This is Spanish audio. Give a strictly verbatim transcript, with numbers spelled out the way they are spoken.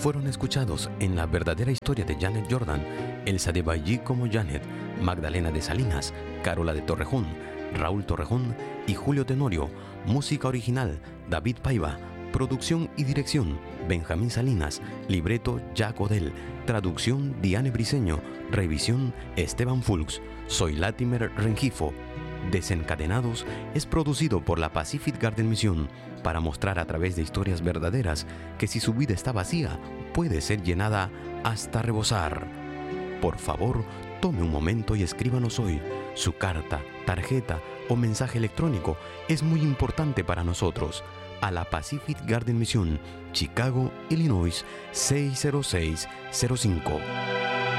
fueron escuchados en la verdadera historia de Janet Jordan, Elsa de Bailly como Janet, Magdalena de Salinas, Carola de Torrejón, Raúl Torrejón y Julio Tenorio. Música original, David Paiva. Producción y dirección, Benjamín Salinas. Libreto, Jack Odell. Traducción, Diane Briceño. Revisión, Esteban Fulks. Soy Latimer Rengifo. Desencadenados es producido por la Pacific Garden Mission para mostrar a través de historias verdaderas que si su vida está vacía, puede ser llenada hasta rebosar. Por favor, tome un momento y escríbanos hoy. Su carta, tarjeta o mensaje electrónico es muy importante para nosotros. A la Pacific Garden Mission, Chicago, Illinois, seis cero seis cero cinco.